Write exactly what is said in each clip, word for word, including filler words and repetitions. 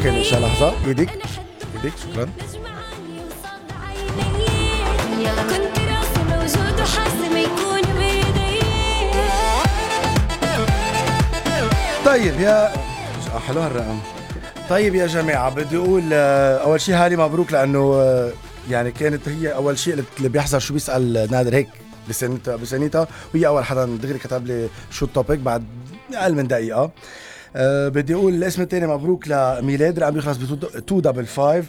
اوكي ان شاء الله. لحظه ايدك ايدك شكرا. كنت راسم موجود وحاسم يكون بيدي. طيب يا حلو هالرقم. طيب يا جماعه بدي اقول اول شيء هالي مبروك، لانه يعني كانت هي اول شيء اللي بيحضر شو بيسال نادر هيك بسنيتها بسنيتها، وهي اول حدا دغري كتب لي شو التوبيك بعد اقل من دقيقه. أه بدي اقول الاسم الثاني مبروك لميلاد، رقم بيخلص ب اثنين خمسة خمسة،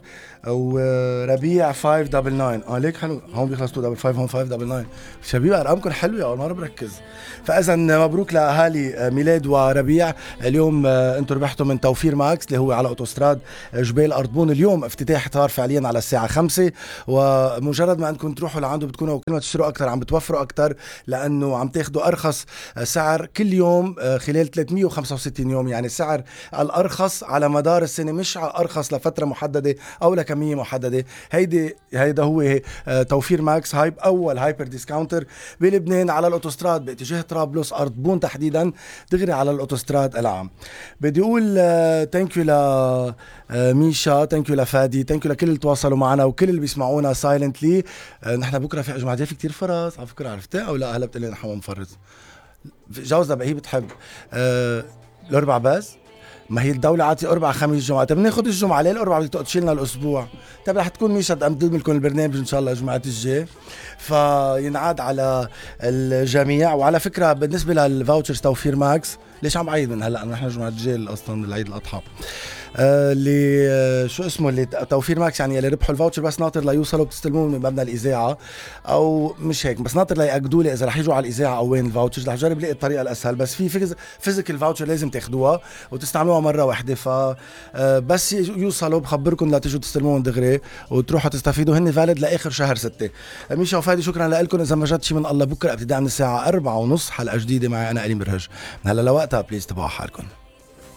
وربيع خمسة تسعة تسعة. اه ليك حلو، هون بيخلص اثنين خمسة خمسة هون خمسة تسعة تسعة. شباب ارقامكم حلوه، اول مره بركز. فاذا مبروك لاهالي ميلاد وربيع. اليوم انتم ربحتوا من توفير ماكس اللي هو على اوتوستراد جبال ارضبون. اليوم افتتاح صار فعليا على الساعه خمسة، ومجرد ما انكم تروحوا لعنده بتكونوا كل ما تشتروا اكثر عم بتوفروا اكثر، لانه عم تاخذوا ارخص سعر كل يوم خلال ثلاثمية وخمسة وستين يوم. يعني سعر الارخص على مدار السنه، مش ارخص لفتره محدده او لكميه محدده. هيدي هيدا هو توفير ماكس، هايب اول هايبر ديسكاونتر بلبنان على الاوتوستراد باتجاه طرابلس ارضبون تحديدا، دغري على الاوتوستراد العام. بدي اقول ثانك يو ل ميشا، ثانك يو لفادي، ثانك يو لكل اللي تواصلوا معنا وكل اللي بيسمعونا سايلنتلي. نحن بكره في جمعه في كتير فرص على فكره، عرفتها او لا؟ هلا بتقلي نحن مفرز جوزها بقى هي بتحب أه الاربع بس. ما هي الدولة عاطي أربعة خميس جمعة، طيب بناخد الجمعة ليه الأربعة بدك تشيلنا الأسبوع؟ طيب رح تكون ميشا تقدم لكم البرنامج إن شاء الله الجمعة الجاي، فينعاد على الجميع. وعلى فكرة بالنسبة للفاوتشرز توفير ماكس، ليش عم بعيد من هلا؟ نحن الجمعة الجاي أصلا العيد الأضحى. اللي آه شو اسمه اللي توفير ماكس يعني اللي ربحوا الفاوتشر بس ناطر ليوصلوا بتستلموه من مبنى الاذاعه، او مش هيك بس ناطر ليأكدوا لي اذا رح يجوا على الاذاعه او وين الفاوتشرز. رح جرب لاقي الطريقه الاسهل، بس في فيزيكال فاوتشر لازم تاخذوها وتستعملوها مره واحده. ف آه بس يوصلوا بخبركم لا تيجوا تستلموهم دغري وتروحوا تستفيدوا. هن فاليد لاخر شهر ستة. ميشا وفادي شكرا لكم. اذا ما جد شي من الله بكره ابتداء من الساعه أربعة ونص حلقه جديده معي انا الين برهج. من هلا لوقتها بليز تبعوا حالكم.